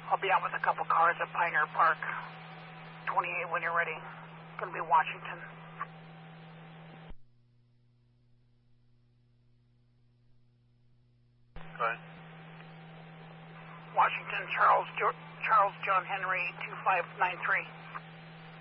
I'll be out with a couple cars at Pioneer Park. 28 when you're ready. Gonna be Washington. Go ahead. Washington, Charles John Henry, 2593.